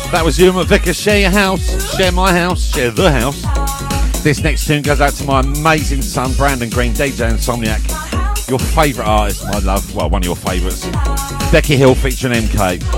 That was you and Vicar. Share your house, share my house, share the house. This next tune goes out to my amazing son, Brandon Green, DJ Insomniac. Your favourite artist, my love. Well, one of your favourites. Becky Hill featuring MK.